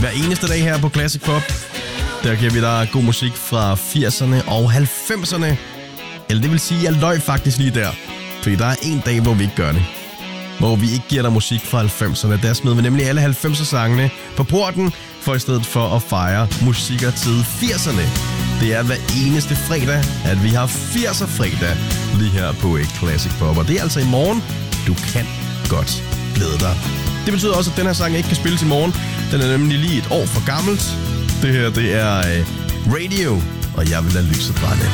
Hver eneste dag her på Classic Pop, der giver vi dig god musik fra 80'erne og 90'erne. Eller det vil sige, jeg løg faktisk lige der. Fordi der er en dag, hvor vi ikke gør det. Hvor vi ikke giver dig musik fra 90'erne. Der smider vi nemlig alle 90'er-sangene på porten, for i stedet for at fejre musikertid 80'erne. Det er hver eneste fredag, at vi har 80'er fredag lige her på Classic Pop. Og det er altså i morgen. Du kan godt glæde dig. Det betyder også, at den her sang ikke kan spilles i morgen. Den er nemlig lige et år for gammelt. Det her, det er Radio, og jeg vil lade lyset brænde.